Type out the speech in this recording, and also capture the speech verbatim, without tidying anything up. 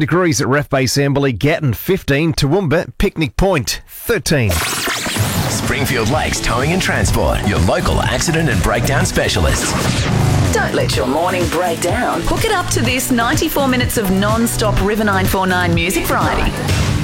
degrees at Ref Base Amberley, Gatton fifteen, Toowoomba, Picnic Point thirteen. Springfield Lakes Towing and Transport, your local accident and breakdown specialists. Don't let your morning break down. Hook it up to this ninety-four minutes of non-stop River nine four nine music variety.